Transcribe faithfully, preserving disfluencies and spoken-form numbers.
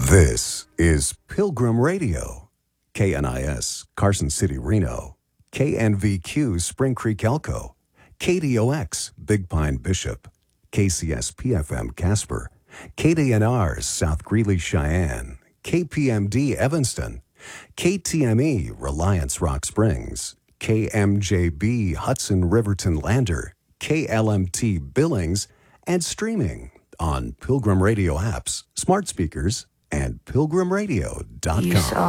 This is Pilgrim Radio, K N I S, Carson City, Reno, K N V Q, Spring Creek, Elko, K D O X, Big Pine, Bishop, K C S P F M, Casper, K D N R, South Greeley, Cheyenne, K P M D, Evanston, K T M E, Reliance, Rock Springs, K M J B, Hudson, Riverton, Lander, K L M T, Billings, and streaming on Pilgrim Radio apps, smart speakers, and pilgrim radio dot com.